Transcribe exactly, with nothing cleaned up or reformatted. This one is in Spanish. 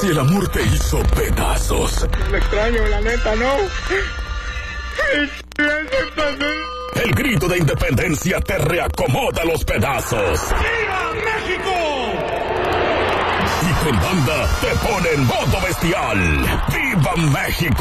Si el amor te hizo pedazos. Lo extraño, la neta, ¿no? El grito de independencia te reacomoda los pedazos. ¡Viva México! Y con banda te pone en modo bestial. ¡Viva México!